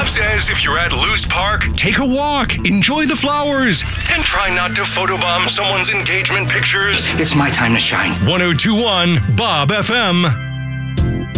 Bob says if you're at Loose Park, take a walk, enjoy the flowers, and try not to photobomb someone's engagement pictures. It's my time to shine. 1021 Bob FM.